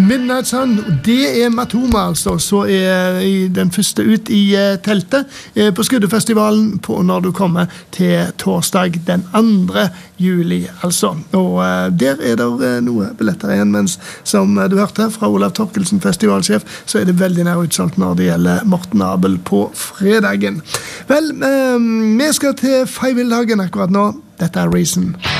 Midnight Sun, det Matoma altså, så den første ut i teltet på Skuddefestivalen når du kommer til torsdag den 2. juli, altså. Og der det noen billetter igjen, mens som du hørte fra Olav Torkelsen, festivalsjef, så det veldig nær utsolgt når det gjelder Morten Abel på fredagen. Vel, vi skal til Feivildhagen akkurat nå. Dette Reason.